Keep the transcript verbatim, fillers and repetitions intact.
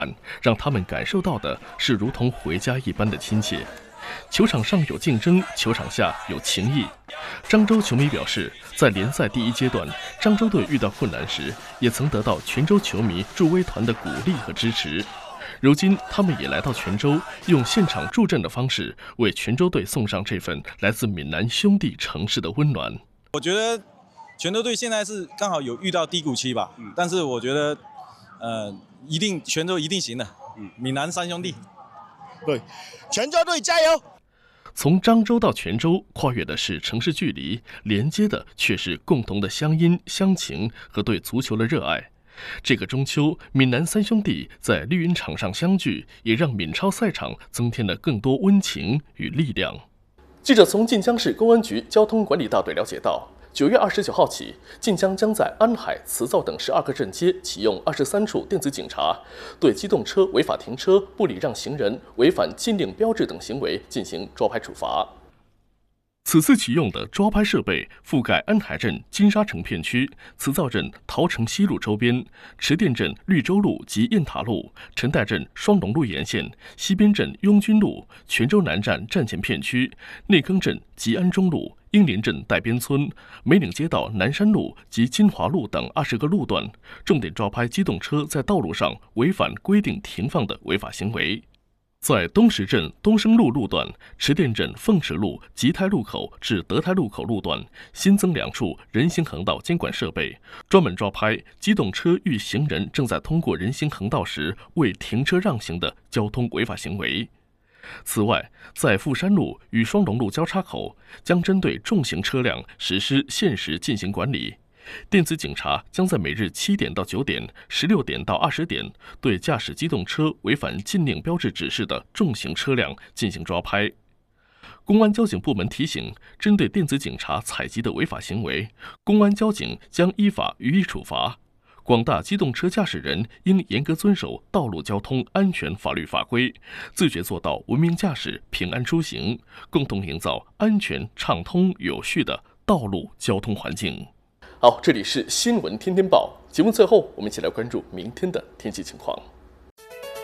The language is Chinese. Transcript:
让他们感受到的是如同回家一般的亲切。球场上有竞争，球场下有情谊。漳州球迷表示，在联赛第一阶段，漳州队遇到困难时，也曾得到泉州球迷助威团的鼓励和支持。如今，他们也来到泉州，用现场助阵的方式，为泉州队送上这份来自闽南兄弟城市的温暖。 我觉得泉州队现在是刚好有遇到低谷期吧，嗯、但是我觉得，呃，一定泉州一定行的。嗯，闽南三兄弟。 对，泉州队加油！ 从漳州到泉州，跨越的是城市距离，连接的却是共同的乡音、乡情和对足球的热爱。这个中秋，闽南三兄弟在绿茵场上相聚，也让闽超赛场增添了更多温情与力量。记者从晋江市公安局交通管理大队了解到，九月二十九号起，晋江将在安海、慈灶等十二个镇街启用二十三处电子警察，对机动车违法停车、不礼让行人、违反禁令标志等行为进行抓拍处罚。此次启用的抓拍设备覆盖安海镇金沙城片区、慈灶镇桃城西路周边、池店镇绿洲路及雁塔路、陈代镇双龙路沿线、西边镇雍军路、泉州南站站前片区、内坑镇吉安中路、英林镇带边村、梅岭街道南山路及金华路等二十个路段，重点抓拍机动车在道路上违反规定停放的违法行为。在东石镇东升路路段、池店镇凤池路吉泰路口至德泰路口路段新增两处人行横道监管设备，专门抓拍机动车遇行人正在通过人行横道时未停车让行的交通违法行为。此外，在富山路与双龙路交叉口，将针对重型车辆实施限时进行管理。电子警察将在每日七点到九点、十六点到二十点，对驾驶机动车违反禁令标志指示的重型车辆进行抓拍。公安交警部门提醒，针对电子警察采集的违法行为，公安交警将依法予以处罚。广大机动车驾驶人应严格遵守道路交通安全法律法规，自觉做到文明驾驶、平安出行，共同营造安全、畅通、有序的道路交通环境。好，这里是新闻天天报节目，最后我们一起来关注明天的天气情况。